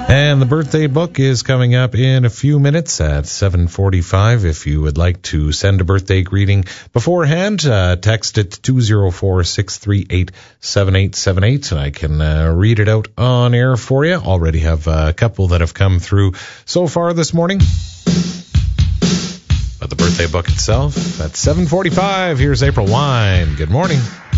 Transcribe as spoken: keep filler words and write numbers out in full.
And the birthday book is coming up in a few minutes at seven forty-five. If you would like to send a birthday greeting beforehand, uh, text it to two oh four, six three eight, seven eight seven eight, and I can uh, read it out on air for you. Already have a couple that have come through so far this morning. But the birthday book itself at seven forty-five. Here's April Wine. Good morning.